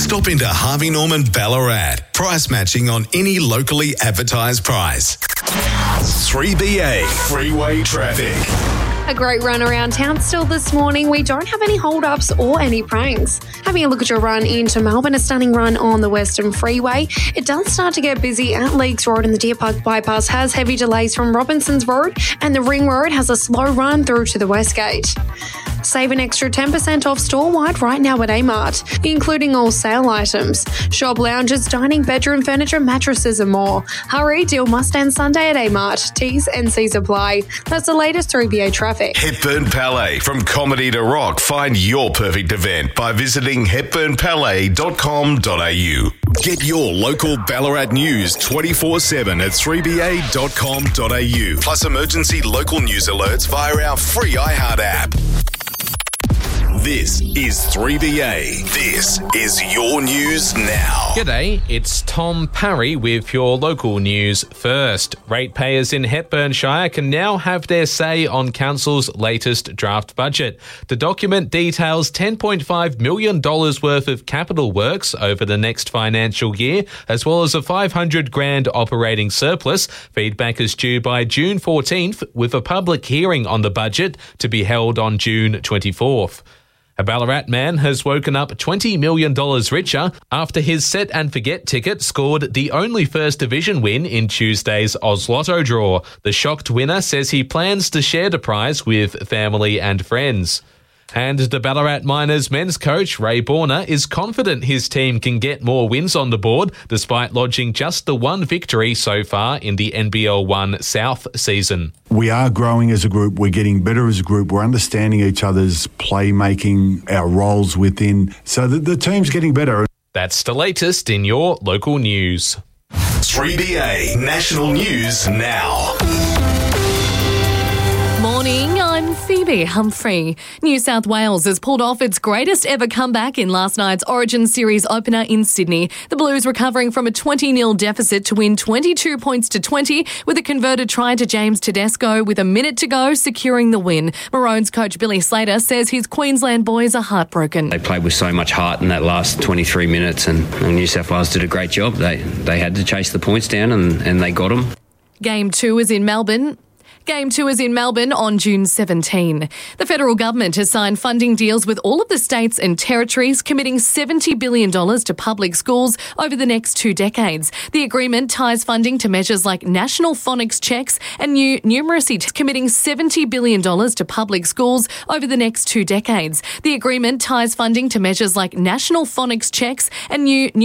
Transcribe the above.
Stop into Harvey Norman Ballarat. Price matching on any locally advertised price. 3BA Freeway Traffic. A great run around town still this morning. We don't have any hold-ups or any pranks. Having a look at your run into Melbourne, a stunning run on the Western Freeway. It does start to get busy at Leakes Road, and the Deer Park Bypass has heavy delays from Robinsons Road, and the Ring Road has a slow run through to the Westgate. Save an extra 10% off store-wide right now at Amart, including all sale items. Shop lounges, dining, bedroom furniture, mattresses and more. Hurry, deal must end Sunday at Amart. T's and C's apply. That's the latest 3BA traffic. Hepburn Palais. From comedy to rock, find your perfect event by visiting hepburnpalais.com.au. Get your local Ballarat news 24/7 at 3ba.com.au. Plus emergency local news alerts via our free iHeart app. This is 3BA. This is your news now. G'day, it's Tom Parry with your local news first. Ratepayers in Hepburn Shire can now have their say on Council's latest draft budget. The document details $10.5 million worth of capital works over the next financial year, as well as a $500,000 operating surplus. Feedback is due by June 14th, with a public hearing on the budget to be held on June 24th. A Ballarat man has woken up $20 million richer after his set and forget ticket scored the only First Division win in Tuesday's Oz Lotto draw. The shocked winner says he plans to share the prize with family and friends. And the Ballarat Miners men's coach, Ray Borner, is confident his team can get more wins on the board despite lodging just the one victory so far in the NBL 1 South season. We are growing as a group. We're getting better as a group. We're understanding each other's playmaking, our roles within. So the team's getting better. That's the latest in your local news. 3BA National News Now. Morning, I'm Phoebe Humphrey. New South Wales has pulled off its greatest ever comeback in last night's Origin Series opener in Sydney. The Blues recovering from a 20-0 deficit to win 22 points to 20 with a converted try to James Tedesco with a minute to go, securing the win. Maroons coach Billy Slater says his Queensland boys are heartbroken. They played with so much heart in that last 23 minutes and New South Wales did a great job. They had to chase the points down and they got them. Game 2 is in Melbourne on June 17. The federal government has signed funding deals with all of the states and territories, committing $70 billion to public schools over the next 2 decades. The agreement ties funding to measures like national phonics checks and new numeracy, committing $70 billion to public schools over the next 2 decades. The agreement ties funding to measures like national phonics checks and new